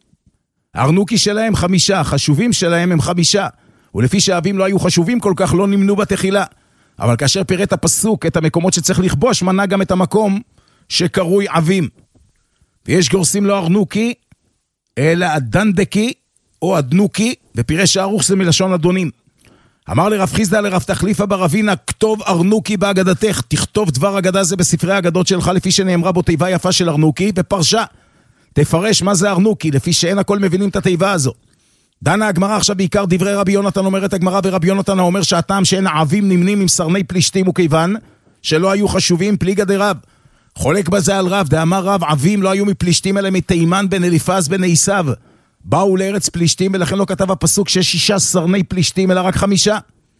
הארנוקי שלהם חמישה, חשובים שלהם הם חמישה, ולפי שהאבים לא היו חשובים כל כך לא נמנו בתחילה. אבל כאשר פירט הפסוק את המקומות שצריך לכבוש, מנה גם את המקום שקרוי אבים. ויש גורסים לא ארנוקי, אלא אדנדקי או אדנוקי, ופירש הערוך זה מלשון אדונים. אמר לרב חיסדא לרב תחליפה ברבינה, כתוב ארנוקי באגדתך, תכתוב דבר אגדה זה בספרי האגדות שלך, לפי שנאמרה בו תיבה יפה של ארנוקי, ופרשה. תפרש מה זה ארנוקי, לפי שאין הכל מבינים את התיבה הזו. דנה הגמרא עכשיו בעיקר דברי רבי יונתן, אומרת הגמרא, ורבי יונתן אומר שהטעם שאין העבים נמנים עם סרני פלישתים וכיוון שלא היו חשובים פליגה דרב. חולק בזה על רב, דאמר רב, עבים לא היו מפלישתים אלא מתימן בן אליפז בן עשיו. באו לארץ פלישתים ולכן לא כתב הפסוק שיש שישה סרני פלישתים אלא רק חמישה.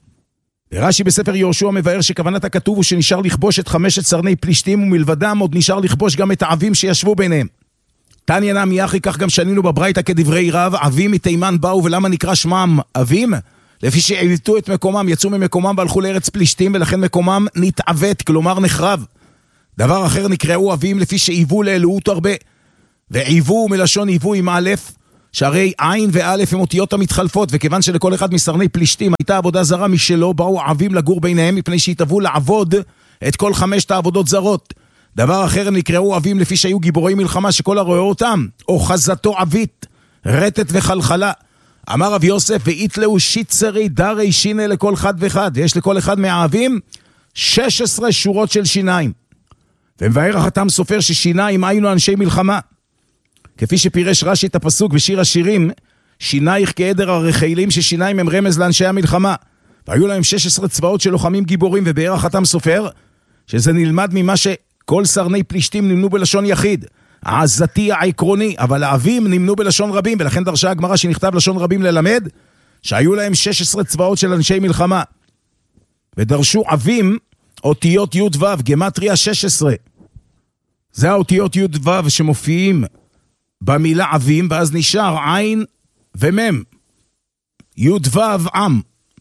ורש"י בספר יהושע מבאר שכוונת הכתוב הוא שנשאר לכבוש את חמשת סרני פלישתים, ומלבדם עוד נשאר לכבוש גם את העבים שישבו ביניהם. תניא נמי אחי, כך גם שנינו בברייתא כדברי רב, אבים מתימן באו, ולמה נקרא שמם אבים? לפי שעיוותו את מקומם, יצאו ממקומם והלכו לארץ פלישתים, ולכן מקומם נתעוות, כלומר נחרב. דבר אחר נקראו אבים לפי שעיוו לאלוהות הרבה, ועיבו מלשון עיבו עם א', שהרי עין ואלף הם אותיות המתחלפות, וכיוון שלכל אחד מסרני פלישתים הייתה עבודה זרה משלו, באו עבים לגור ביניהם מפני שהתאבו לעבוד את כל חמשת העבודות זרות. דבר אחר, הם נקראו עבים לפי שהיו גיבורי מלחמה שכל הרואה אותם, או חזתו עבית, רטט וחלחלה. אמר רב יוסף, ואיתלאו שיצרי דרי שינה לכל אחד ואחד, ויש לכל אחד מהעבים שש עשרה שורות של שיניים. ומבאר החתם סופר ששיניים היינו אנשי מלחמה. כפי שפירש רש"י את הפסוק בשיר השירים, שינייך כעדר הרחיילים, ששיניים הם רמז לאנשי המלחמה. והיו להם שש עשרה צבאות של לוחמים גיבורים, ובאר החתם סופר, שזה נלמד ממה שכל סרני פלישתים נמנו בלשון יחיד. העזתי העקרוני, אבל האבים נמנו בלשון רבים, ולכן דרשה הגמרא שנכתב לשון רבים ללמד, שהיו להם שש עשרה צבאות של אנשי מלחמה. ודרשו אבים, אותיות י' ו', גמטריה שש עשרה. זה האותיות י' ו' שמופיעים במילה אבים, ואז נשאר עין ומם. י' ו' עם.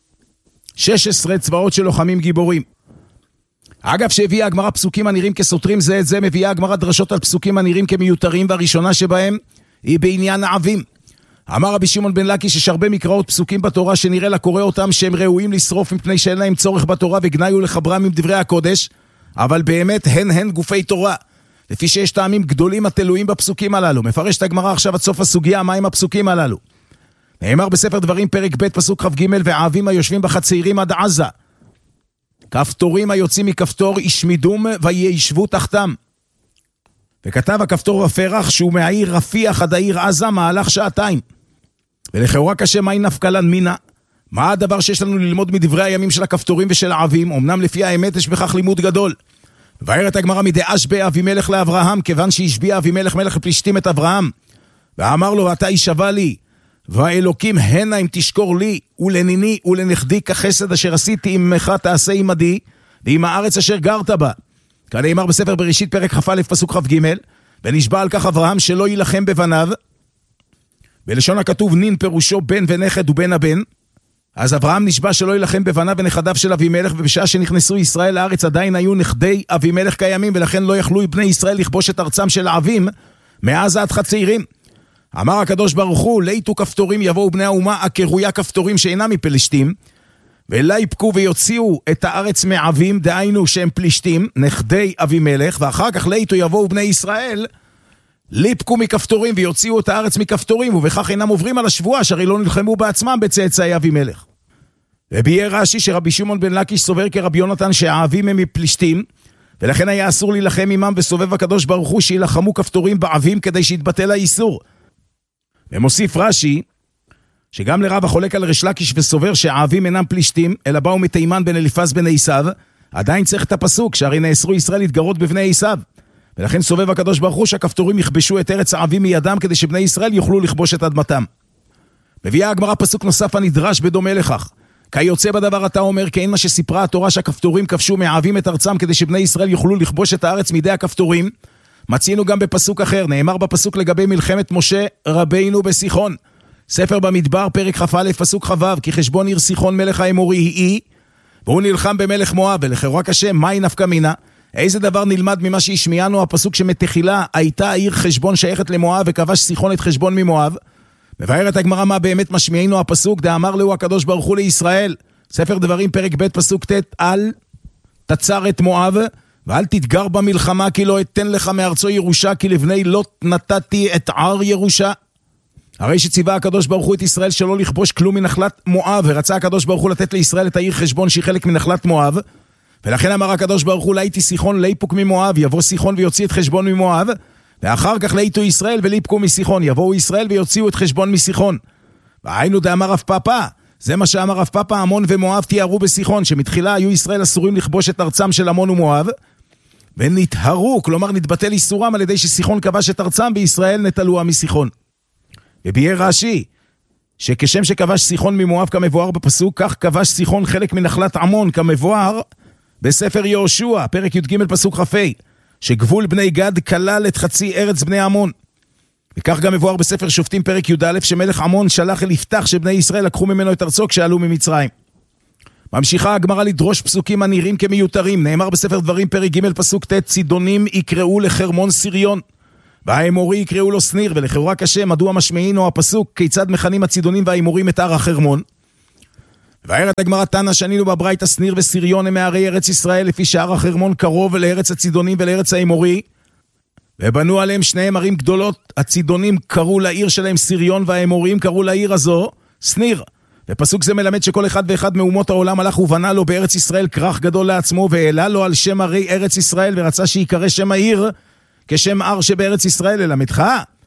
שש עשרה צבאות של לוחמים גיבורים. אגב, שהביאה הגמרא פסוקים הנראים כסותרים זה את זה, מביאה הגמרא דרשות על פסוקים הנראים כמיותרים, והראשונה שבהם היא בעניין האבים. אמר רבי שמעון בן לקיש, יש הרבה מקראות פסוקים בתורה שנראה לקורא אותם שהם ראויים לשרוף מפני שאין להם צורך בתורה וגנאיו לחברם עם דברי הקודש, אבל באמת הן הן גופי תורה. לפי שיש טעמים גדולים התלויים בפסוקים הללו. מפרש את הגמרא עכשיו עד סוף הסוגיה, מה עם הפסוקים הללו? נאמר בספר דברים פרק ב' פסוק כ"ג, והאבים היושבים בחצרים עד עזה, כפתורים היוצאים מכפתור ישמידום וישבו תחתם. וכתב הכפתור בפרח שהוא מהעיר רפיח עד העיר עזה מהלך שעתיים. ולכאורה קשה, מהי נפקלן מינה? מה הדבר שיש לנו ללמוד מדברי הימים של הכפתורים ושל האבים? אמנם לפי האמת יש בכך לימוד גדול. ובארת הגמרא מדאש באבימלך לאברהם, כיוון שהשביע אבימלך מלך הפלישתים את אברהם, ואמר לו, אתה ישבע לי, והאלוקים הנה אם תשקור לי ולניני ולנכדי כחסד אשר עשיתי עמך תעשה עמדי ועם הארץ אשר גרת בה. כאן נאמר בספר בראשית פרק כ"א פסוק כ"ג, ונשבע על כך אברהם שלא יילחם בבניו. בלשון הכתוב נין פירושו בן ונכד ובן הבן. אז אברהם נשבע שלא יילחם בבניו ונכדיו של אבימלך, ובשעה שנכנסו ישראל לארץ עדיין היו נכדי אבימלך קיימים, ולכן לא יכלו בני ישראל לכבוש את ארצם של האבים מאז עד חציירים. אמר הקדוש ברוך הוא, ליתו כפתורים יבואו בני האומה הקרויה כפתורים שאינם מפלישתים, ואלה יפקו ויוציאו את הארץ מעבים, דהיינו שהם פלישתים, נכדי אבימלך, ואחר כך ליתו יבואו בני ישראל, ליפקו מכפתורים ויוציאו את הארץ מכפתורים, ובכך אינם עוברים על השבועה, שהרי לא נלחמו בעצמם בצאצאי אבימלך. וביאר רש"י שרבי שמעון בן לקיש סובר כרבי יונתן שהאבים הם מפלישתים, ולכן היה אסור להילחם עמם, וסובב הקדוש ברוך הוא שילחמו כפתורים באבים כדי שיתבטל האיסור. ומוסיף רש"י שגם לרב החולק על ריש לקיש וסובר שהאבים אינם פלישתים אלא באו מתימן בן אליפז בן עשיו, עדיין צריך את הפסוק שהרי נאסרו ישראל להתגרות בבני עשיו, ולכן סובב הקדוש ברוך הוא שהכפתורים יכבשו את ארץ האבים מידם כדי שבני ישראל יוכלו לכבוש את אדמתם. מביאה הגמרא פסוק נוסף הנדרש בדומה לכך, כיוצא בדבר אתה אומר, כי אין מה שסיפרה התורה שהכפתורים כבשו מהאבים את ארצם כדי שבני ישראל יוכלו לכבוש את הארץ מידי הכפתורים. מצינו גם בפסוק אחר, נאמר בפסוק לגבי מלחמת משה רבינו בסיחון, ספר במדבר פרק כ"א פסוק כ"ו, כי חשבון עיר סיחון מלך האמורי היא, והוא נלחם במלך מואב, ולכאורה קשה, מהי נפקא מינה? איזה דבר נלמד ממה שהשמיענו הפסוק שמתחילה הייתה העיר חשבון שייכת למואב וכבש סיחון את חשבון ממואב? מבארת הגמרא מה באמת משמיענו הפסוק, דאמר לו הקדוש ברוך הוא לישראל, ספר דברים פרק ב' פסוק ט', אל תצר את מואב ואל תתגר במלחמה, כי לא אתן לך מארצו ירושה, כי לבני לוט נתתי את ער ירושה. הרי שציווה הקדוש ברוך הוא את ישראל שלא לכבוש כלום מנחלת מואב, ורצה הקדוש ברוך הוא לתת לישראל את העיר חשבון שהיא חלק מנחלת מואב, ולכן אמר הקדוש ברוך הוא, לאיתי סיחון ליפוק ממואב, יבוא סיחון ויוציא את חשבון ממואב, ואחר כך לאיתו ישראל וליפקו מסיחון, יבואו ישראל ויוציאו את חשבון מסיחון. והיינו דאמר רב פאפא, זה מה שאמר רב פאפא, עמון ומואב תיארו בסיחון, שמתחילה היו ישראל אסורים לכבוש את ארצם של עמון ומואב, ונתהרו, כלומר נתבטל איסורם על ידי שסיחון כבש את ארצם, בישראל נטלוה מסיחון. וביאר רש"י שכשם שכבש סיחון ממואב כמבואר בפסוק, כך כבש סיחון חלק מנחלת עמון כמבואר בספר יהושע פרק י"ג פסוק כ"ה, שגבול בני גד כלל את חצי ארץ בני עמון. וכך גם מבואר בספר שופטים פרק י"א, שמלך עמון שלח אל יפתח שבני ישראל לקחו ממנו את ארצו כשעלו ממצרים. ממשיכה הגמרא לדרוש פסוקים הנראים כמיותרים. נאמר בספר דברים פרק ג' פסוק ט', צידונים יקראו לחרמון סיריון, והאמורי יקראו לו שניר, ולכאורה קשה, מדוע משמעינו הפסוק, כיצד מכנים הצידונים והאמורים את הר החרמון? ואומרת הגמרא תנא שנינו בברייתא שניר וסיריון הם מהרי ארץ ישראל, לפי שהר החרמון קרוב לארץ הצידונים ולארץ האמורי, ובנו עליהם שניהם ערים גדולות. הצידונים קראו לעיר שלהם סיריון, והאמורים קראו לעיר הזו שניר. ופסוק זה מלמד שכל אחד ואחד מאומות העולם הלך ובנה לו בארץ ישראל כרך גדול לעצמו, והעלה לו על שם ערי ארץ ישראל, ורצה שיקרא שם העיר כשם הר שבארץ ישראל. ללמדך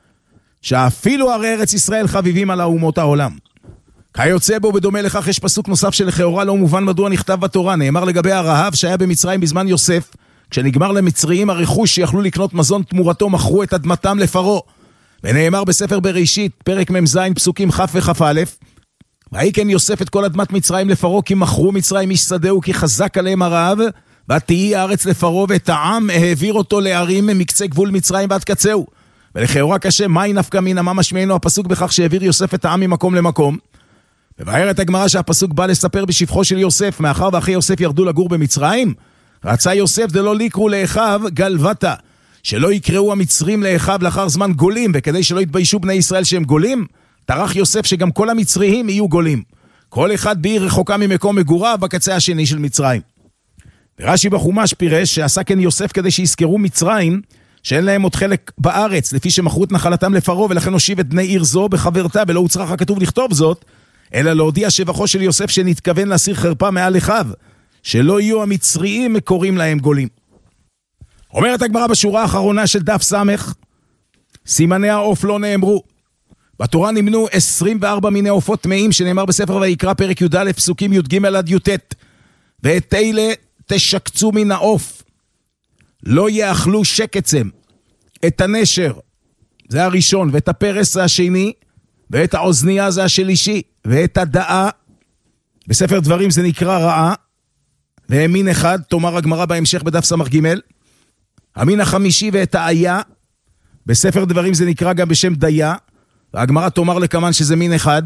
שאפילו ערי ארץ ישראל חביבים על האומות העולם. כיוצא בו בדומה לכך יש פסוק נוסף שלכאורה לא מובן מדוע נכתב בתורה. נאמר לגבי הרעב שהיה במצרים בזמן יוסף, כשנגמר למצרים הרכוש שיכלו לקנות מזון תמורתו, מכרו את אדמתם לפרעה. ונאמר בספר בראשית פרק מ"ז פסוקים כ' וכ"א, ויהי כן יוסף את כל אדמת מצרים לפרעה, כי מכרו מצרים איש שדהו, כי חזק עליהם הרעב, ותהי הארץ לפרעה, ואת העם העביר אותו לערים מקצה גבול מצרים ועד קצהו. ולכאורה קשה, מהי נפקא מינה, מה משמענו הפסוק בכך שהעביר יוסף את העם ממקום למקום? מבארת הגמרא שהפסוק בא לספר בשבחו של יוסף, מאחר ואחי יוסף ירדו לגור במצרים, רצה יוסף דלא ליקרו לאחיו גלבתה, שלא יקראו המצרים לאחיו לאחר זמן גולים, וכדי שלא יתביישו בני ישראל שהם גולים, טרח יוסף שגם כל המצריים יהיו גולים, כל אחד בעיר רחוקה ממקום מגוריו בקצה השני של מצרים. ורש"י בחומש פירש שעשה כן יוסף כדי שיזכרו מצרים שאין להם עוד חלק בארץ, לפי שמכרו את נחלתם לפרעה, ולכן הושיב את בני עיר זו בחברתה, ולא הוצרך הכתוב לכתוב זאת, אלא להודיע שבחו של יוסף שנתכוון להסיר חרפה מעל אחיו, שלא יהיו המצריים מקוראים להם גולים. אומרת הגמרא בשורה האחרונה של דף סמך, סימני העוף לא נאמרו. בתורה נמנו עשרים וארבע מיני עופות טמאים, שנאמר בספר ויקרא פרק י"א פסוקים י"ג עד י"ט, ואת אלה תשקצו מן העוף, לא יאכלו שקצם, את הנשר זה הראשון, ואת הפרס זה השני, ואת האוזנייה זה השלישי, ואת הדעה בספר דברים זה נקרא רעה, והמין אחד, תאמר הגמרא בהמשך בדף סמך ג'. המין החמישי ואת האיה, בספר דברים זה נקרא גם בשם דיה, והגמרא תאמר לכמן שזה מין אחד.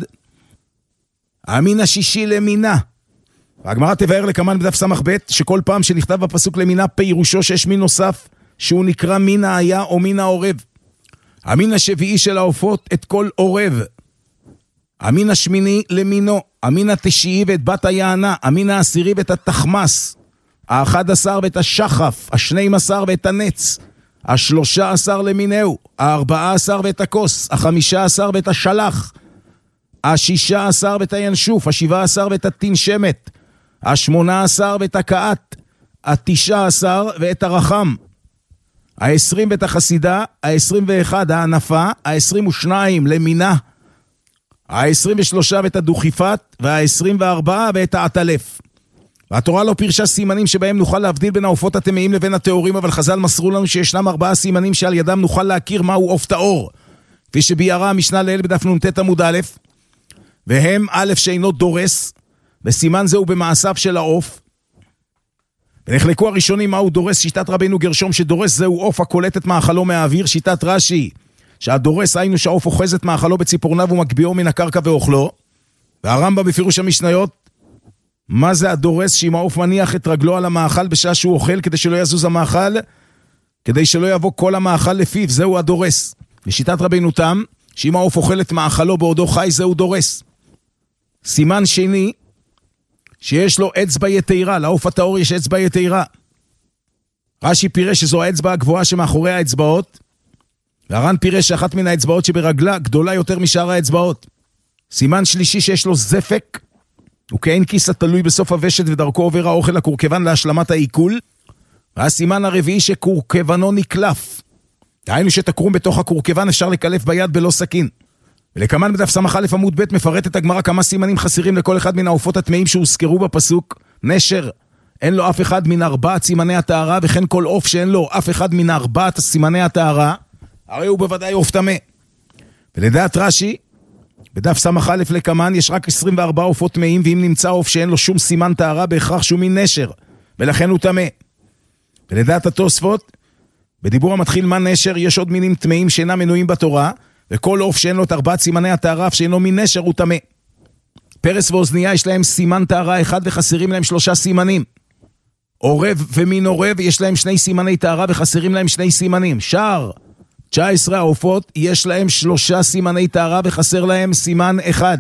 המין השישי למינה, והגמרא תבאר לכמן בדף סמך ב', שכל פעם שנכתב בפסוק למינה פירושו שיש מין נוסף, שהוא נקרא מין האיה או מין העורב. המין השביעי של העופות את כל עורב. המין השמיני למינו, המין התשיעי ואת בת היענה, המין העשירי ואת התחמס, האחד עשר ואת השחף, השנים עשר ואת הנץ, השלושה עשר למינהו, הארבעה עשר ואת הכוס, החמישה עשר ואת השלח, השישה עשר ואת הינשוף, השבעה עשר ואת התנשמת, השמונה עשר ואת הקעת, התשעה עשר ואת הרחם, העשרים ואת החסידה, העשרים ואחד הענפה, העשרים ושניים למינה, העשרים ושלושה ואת הדוכיפת, והעשרים וארבעה ואת העטלף. והתורה לא פירשה סימנים שבהם נוכל להבדיל בין העופות הטמאים לבין הטהורים, אבל חז"ל מסרו לנו שישנם ארבעה סימנים שעל ידם נוכל להכיר מהו עוף טהור, כפי שביארה המשנה לאל בדף נ"ט עמוד א', והם א' שאינו דורס, וסימן זהו במעשיו של העוף. ונחלקו הראשונים מהו דורס, שיטת רבינו גרשום שדורס זהו עוף הקולט את מאכלו מהאוויר, שיטת רש"י שהדורס היינו שהעוף אוחז את מאכלו בציפורניו ומקביעו מן הקרקע ואוכלו. והרמב"ם בפירוש המשניות, מה זה הדורס? שאם העוף מניח את רגלו על המאכל בשעה שהוא אוכל, כדי שלא יזוז המאכל, כדי שלא יבוא כל המאכל לפיו, זהו הדורס. לשיטת רבינו תם, שאם העוף אוכל את מאכלו בעודו חי, זהו דורס. סימן שני, שיש לו אצבע יתירה, לעוף הטהור יש אצבע יתירה. רש"י פירש שזו האצבע הגבוהה שמאחורי האצבעות, והר"ן פירש שאחת מן האצבעות שברגלה גדולה יותר משאר האצבעות. סימן שלישי שיש לו זפק, וכאין כיס התלוי בסוף הוושט ודרכו עובר האוכל לקורקבן להשלמת העיכול. והסימן הרביעי שקורקבנו נקלף, דהיינו שתקרום בתוך הקורקבן אפשר לקלף ביד בלא סכין. ולכמן בדף סמך א' עמוד ב' מפרטת הגמרא כמה סימנים חסרים לכל אחד מן העופות הטמאים שהוזכרו בפסוק. נשר, אין לו אף אחד מן ארבעת סימני הטהרה, וכן כל עוף שאין לו אף אחד מן ארבעת סימני הטהרה, הרי הוא בוודאי עוף טמא. ולדעת רש"י, בדף סמך א' לכמן יש רק עשרים וארבעה עופות טמאים, ואם נמצא עוף שאין לו שום סימן טהרה, בהכרח שהוא מין נשר, ולכן הוא טמא. ולדעת התוספות, בדיבור המתחיל מה נשר, יש עוד מינים טמאים שאינם מנויים בתורה, וכל עוף שאין לו את ארבעת סימני הטהרה, אף שאינו מין נשר, הוא טמא. פרס ואוזנייה יש להם סימן טהרה אחד וחסרים להם שלושה סימנים. עורב ומין עורב יש להם שני סימני טהרה וחסרים להם שני סימנים. שער, תשע עשרה העופות יש להם שלושה סימני טהרה וחסר להם סימן אחד.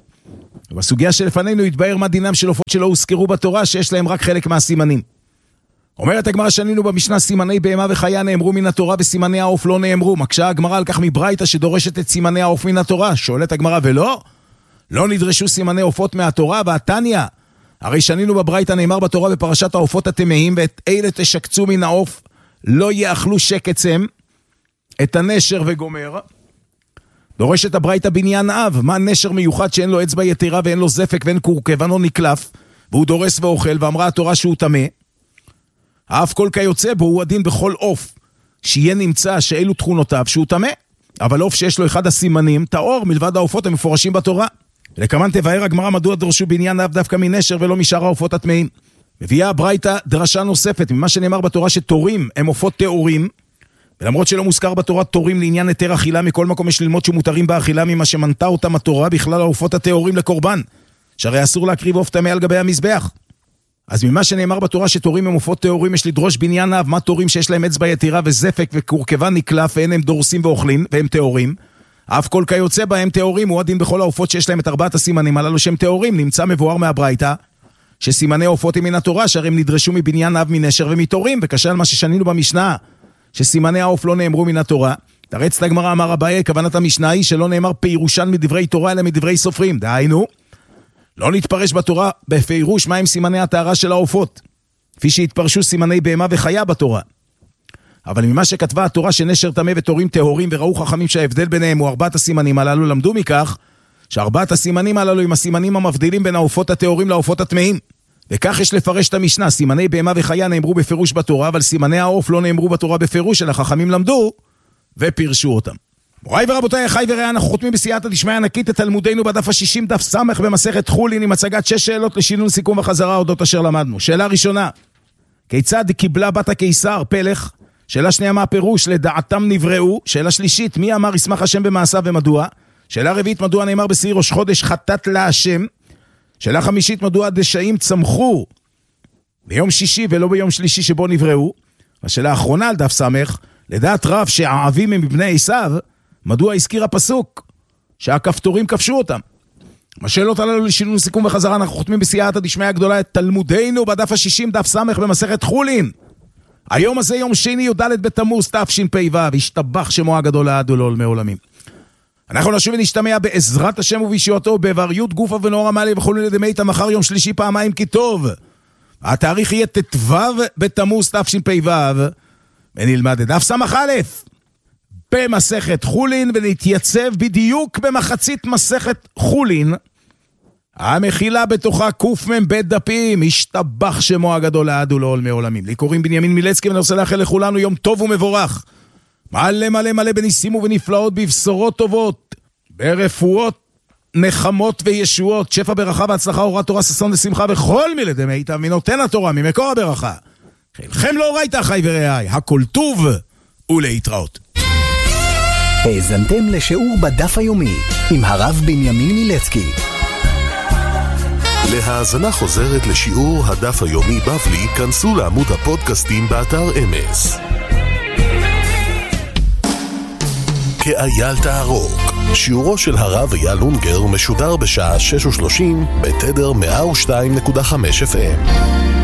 בסוגיה שלפנינו יתבהר מה דינם של עופות שלא הוזכרו בתורה שיש להם רק חלק מהסימנים. אומרת הגמרא שנינו במשנה סימני בהמה וחיה נאמרו מן התורה וסימני העוף לא נאמרו. מקשה הגמרא על כך מברייתא שדורשת את סימני העוף מן התורה. שואלת הגמרא ולא? לא נדרשו סימני עופות מהתורה והתניא. הרי שנינו בברייתא נאמר בתורה בפרשת העופות הטמאים ואת אלה תשקצו מן העוף לא יאכלו שקצם את הנשר וגומר. דורשת הברייתא בניין אב. מה נשר מיוחד שאין לו אצבע יתירה ואין לו זפק ואין קורקבן או נקלף והוא דורס ואוכל ואמרה התורה שהוא טמא. האף כל כיוצא בו הוא הדין בכל עוף שיהיה נמצא שאלו תכונותיו שהוא טמא. אבל עוף שיש לו אחד הסימנים טהור מלבד העופות המפורשים בתורה. ולכמן תבהר הגמרא מדוע דרשו בניין אב דווקא מנשר ולא משאר העופות הטמאים. מביאה הברייתא דרשה נוספת ממה שנאמר בתורה שתורים הם עופות טהורים, ולמרות שלא מוזכר בתורה תורים לעניין היתר אכילה, מכל מקום יש ללמוד שמותרים באכילה ממה שמנתה אותם התורה בכלל העופות הטהורים לקורבן, שהרי אסור להקריב עוף טמא על גבי המזבח. אז ממה שנאמר בתורה שתורים הם עופות טהורים יש לדרוש בניין אב מה תורים שיש להם אצבע יתירה וזפק וקורקבן נקלף ואין הם דורסים ואוכלים והם טהורים. אף כל כיוצא בהם טהורים הוא הדין בכל העופות שיש להם את ארבעת הסימנים הללו שהם טהורים. נמצא מבואר מהברייתא שסימני העופות הם מן התורה שהרי הם נדרשו מבניין אב מנשר ומתורים, וקשה על מה ששנינו במשנה שסימני העוף לא נאמרו מן התורה. תרץ לגמרא אמר אביי כוונת המשנה היא שלא נאמר פירושן מדברי תורה אלא מדברי סופרים. דהיינו לא נתפרש בתורה בפירוש מהם סימני הטהרה של העופות כפי שהתפרשו סימני בהמה וחיה בתורה. אבל ממה שכתבה התורה שנשר טמא ותורים טהורים וראו חכמים שההבדל ביניהם הוא ארבעת הסימנים הללו, למדו מכך שארבעת הסימנים הללו הם הסימנים המבדילים בין העופות הטהורים לעופות הטמאים. וכך יש לפרש את המשנה, סימני בהמה וחיה נאמרו בפירוש בתורה, אבל סימני העוף לא נאמרו בתורה בפירוש, אלא חכמים למדו ופרשו אותם. מוריי ורבותיי, אחי ורעי, אנחנו חותמים בסייעתא דשמיא ענקית את תלמודנו בדף השישים דף סמך במסכת חולין עם הצגת שש שאלות לשינון סיכום וחזרה אודות אשר למדנו. שאלה ראשונה, כיצד קיבלה בת הקיסר פלך? שאלה שנייה, מה הפירוש לדעתם נבראו? שאלה שלישית, מי אמר ישמח השם במעשיו ומדוע? שאלה רביעית, מדוע נאמר בשעיר ראש חודש חטאת לה השם? שאלה חמישית, מדוע הדשאים צמחו ביום שישי ולא ביום שלישי שבו נבראו? השאלה האחרונה על דף סמך, לדעת רב שהעבים הם מבני עשיו, מדוע הזכיר הפסוק שהכפתורים כבשו אותם? השאלות הללו לשינון סיכום וחזרה, אנחנו חותמים בסייעתא דשמיא הגדולה את תלמודנו בדף השישים דף סמך במסכת חולין. היום הזה יום שני י"ד בתמוז תשפ"ו, השתבח שמו הגדול לעד ולעולמי עולמים. אנחנו נשוב ונשתמע בעזרת השם ובישועתו בבריות גופה ונאור המעלה וכולנו לדמי איתה מחר יום שלישי פעמיים כי טוב. התאריך יהיה ט"ו בתמוז תשפ"ו, ונלמד את דף סמך א' במסכת חולין, ונתייצב בדיוק במחצית מסכת חולין המכילה בתוכה קמ"ב דפים. השתבח שמו הגדול לעד ולעולמי עולמים. לי קוראים בנימין מילצקי ואני רוצה לאחל לכולנו יום טוב ומבורך, מלא מלא מלא בניסים ובנפלאות, בבשורות טובות, ברפואות נחמות וישועות, שפע ברכה והצלחה, אורת תורה ששון ושמחה וכל מילדי מאיתה מנותן התורה ממקור הברכה. חילכם לא ראית אחי ורעי, הכל טוב ולהתראות. האזנתם לשיעור בדף היומי עם הרב בנימין מילצקי. להאזנה חוזרת לשיעור הדף היומי בבלי, כנסו לעמוד הפודקאסטים באתר אמס. כאייל תערוק, שיעורו של הרב אייל אונגר משודר בשעה שש ושלושים בתדר מאה ושתיים נקודה חמש אף אם.